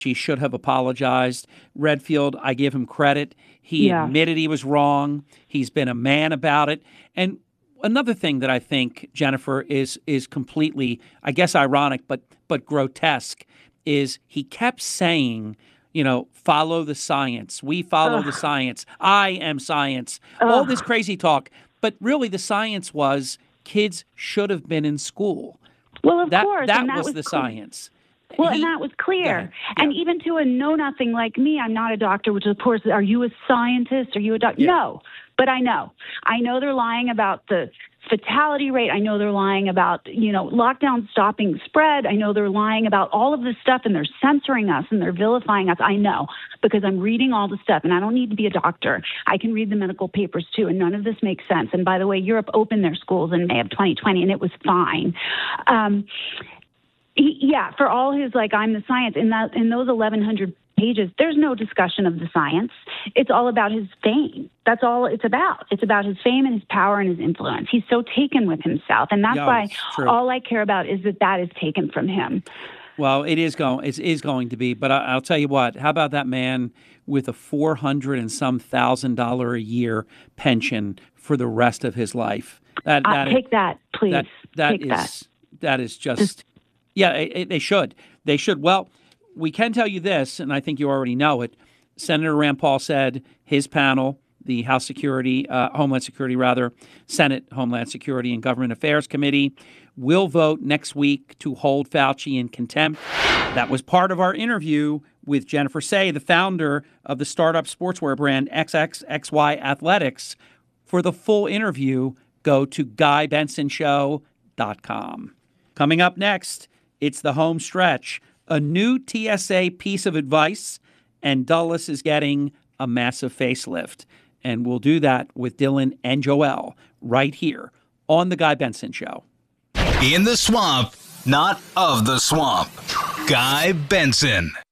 He should have apologized. Redfield, I give him credit. He Yeah. admitted he was wrong. He's been a man about it. And another thing that I think, Jennifer, is completely, I guess, ironic, but grotesque, is he kept saying, follow the science. We follow the science. I am science. All this crazy talk. But really, the science was kids should have been in school. Well, of course. That and that was the clear. science. Well, and that was clear. Yeah. And even to a know-nothing like me, I'm not a doctor, which, of course, are you a scientist? Are you a doctor? Yeah. No, but I know. I know they're lying about the fatality rate. I know they're lying about, lockdown stopping spread. I know they're lying about all of this stuff, and they're censoring us and they're vilifying us. I know, because I'm reading all the stuff, and I don't need to be a doctor. I can read the medical papers too, and none of this makes sense. And by the way, Europe opened their schools in May of 2020, and it was fine. For all his, I'm the science, in those 1,100 pages, there's no discussion of the science. It's all about his fame. That's all it's about. It's about his fame and his power and his influence. He's so taken with himself. And that's why all I care about is that is taken from him. Well, it is going to be. But I'll tell you what, how about that man with a $400 and some thousand a year pension for the rest of his life? Take that, please. That is just... Yeah, they should. They should. Well, we can tell you this, and I think you already know it. Senator Rand Paul said his panel, the House Homeland Security, Senate Homeland Security and Government Affairs Committee, will vote next week to hold Fauci in contempt. That was part of our interview with Jennifer Sey, the founder of the startup sportswear brand XXXY Athletics. For the full interview, go to GuyBensonShow.com. Coming up next, it's the home stretch, a new TSA piece of advice, and Dulles is getting a massive facelift. And we'll do that with Dylan and Joelle right here on The Guy Benson Show. In the swamp, not of the swamp. Guy Benson.